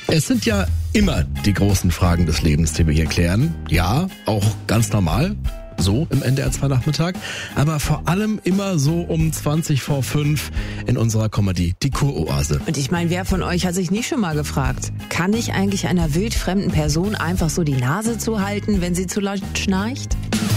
Es sind ja immer die großen Fragen des Lebens, die wir hier klären. Ja, auch ganz normal. So im NDR 2 Nachmittag, aber vor allem immer so um 20 vor 5 in unserer Comedy Die Kuroase. Und ich meine, wer von euch hat sich nicht schon mal gefragt, kann ich eigentlich einer wildfremden Person einfach so die Nase zuhalten, wenn sie zu laut schnarcht?